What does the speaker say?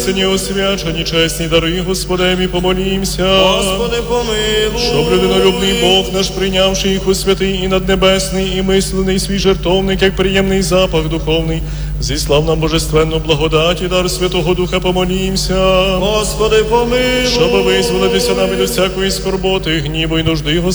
Сині освячені, чесні дари, Господеві, помолімся. Господи, помилуй. Щоб людинолюбний Бог наш, прийнявши їх у святий і наднебесний, і мислений свій жертовник, як приємний запах духовний, зіслав нам божественну благодать і дар Святого Духа, помолімся. Господи, помилуй. Щоб визволитися нам від усякої скорботи, гніву і нужди,